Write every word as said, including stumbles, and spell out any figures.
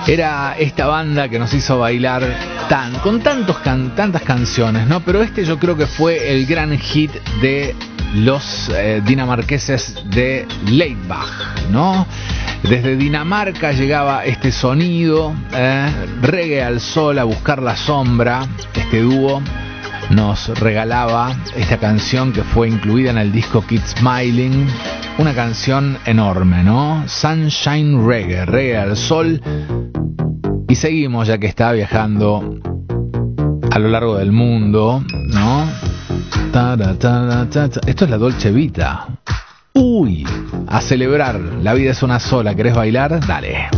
Era esta banda que nos hizo bailar tan, con tantos can, tantas canciones, ¿no? Pero este yo creo que fue el gran hit de los eh, dinamarqueses de Leitbach, ¿no? Desde Dinamarca llegaba este sonido, eh, reggae al sol, a buscar la sombra. Este dúo nos regalaba esta canción que fue incluida en el disco Keep Smiling, una canción enorme, ¿no? Sunshine Reggae, reggae al sol. Y seguimos, ya que está viajando a lo largo del mundo, ¿no? Esto es la Dolce Vita. Uy, a celebrar, la vida es una sola, ¿querés bailar? Dale.